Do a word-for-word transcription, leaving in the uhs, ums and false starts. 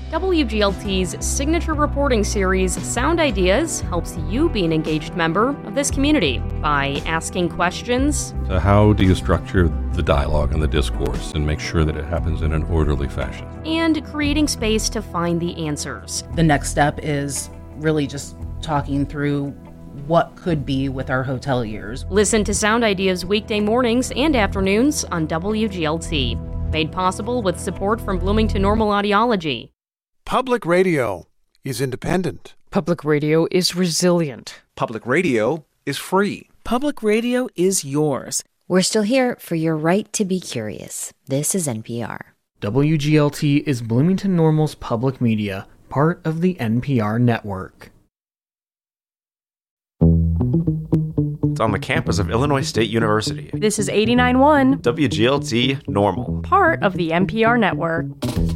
W G L T's signature reporting series, Sound Ideas, helps you be an engaged member of this community by asking questions. So how do you structure the dialogue and the discourse and make sure that it happens in an orderly fashion? And creating space to find the answers. The next step is really just talking through what could be with our hoteliers. Listen to Sound Ideas weekday mornings and afternoons on W G L T. Made possible with support from Bloomington Normal Audiology. Public radio is independent. Public radio is resilient. Public radio is free. Public radio is yours. We're still here for your right to be curious. This is N P R. W G L T is Bloomington Normal's public media, part of the N P R network. It's on the campus of Illinois State University. This is eighty-nine point one W G L T Normal, part of the N P R network.